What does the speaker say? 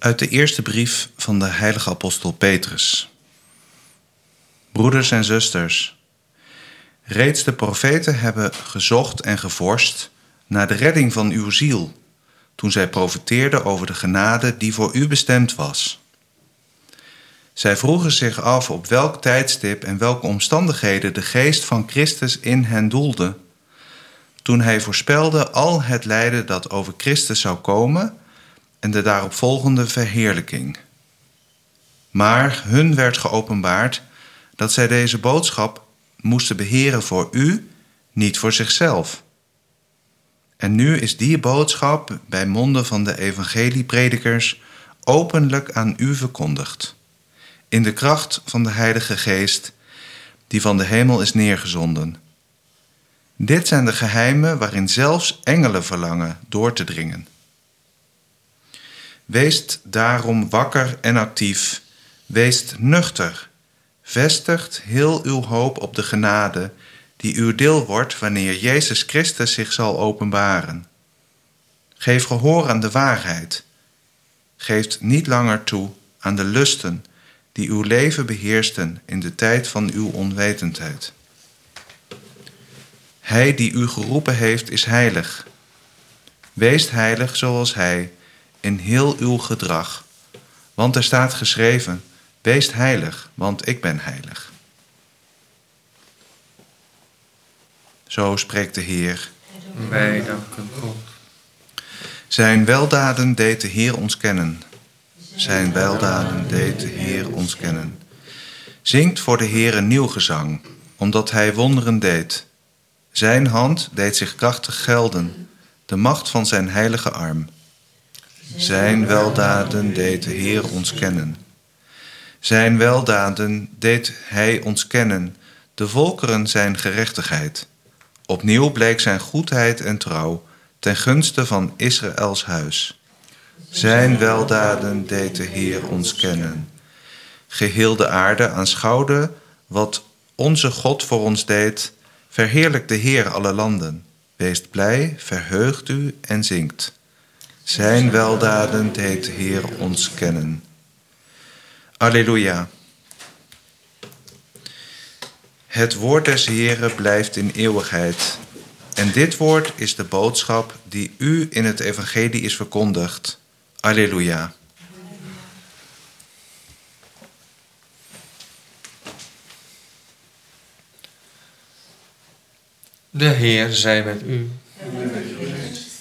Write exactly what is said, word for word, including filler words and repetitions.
Uit de eerste brief van de heilige apostel Petrus. Broeders en zusters, reeds de profeten hebben gezocht en gevorst naar de redding van uw ziel, toen zij profeteerden over de genade die voor u bestemd was. Zij vroegen zich af op welk tijdstip en welke omstandigheden de geest van Christus in hen doelde, toen hij voorspelde al het lijden dat over Christus zou komen en de daaropvolgende verheerlijking. Maar hun werd geopenbaard dat zij deze boodschap moesten beheren voor u, niet voor zichzelf. En nu is die boodschap bij monden van de evangeliepredikers openlijk aan u verkondigd, in de kracht van de Heilige Geest die van de hemel is neergezonden. Dit zijn de geheimen waarin zelfs engelen verlangen door te dringen. Weest daarom wakker en actief, weest nuchter, vestigt heel uw hoop op de genade die uw deel wordt wanneer Jezus Christus zich zal openbaren. Geef gehoor aan de waarheid. Geef niet langer toe aan de lusten die uw leven beheersten in de tijd van uw onwetendheid. Hij die u geroepen heeft is heilig. Wees heilig zoals hij in heel uw gedrag. Want er staat geschreven, wees heilig, want ik ben heilig. Zo spreekt de Heer. Wij danken God. Zijn weldaden deed de Heer ons kennen. Zijn weldaden deed de Heer ons kennen. Zingt voor de Heer een nieuw gezang, omdat hij wonderen deed. Zijn hand deed zich krachtig gelden, de macht van zijn heilige arm. Zijn weldaden deed de Heer ons kennen. Zijn weldaden deed hij ons kennen, de volkeren zijn gerechtigheid. Opnieuw bleek zijn goedheid en trouw ten gunste van Israëls huis. Zijn weldaden deed de Heer ons kennen. Geheel de aarde aanschouwde wat onze God voor ons deed. Verheerlijk de Heer alle landen. Weest blij, verheugt u en zingt. Zijn weldaden deed de Heer ons kennen. Alleluia. Het woord des Heeren blijft in eeuwigheid. En dit woord is de boodschap die u in het evangelie is verkondigd. Alleluia. De Heer zij met u.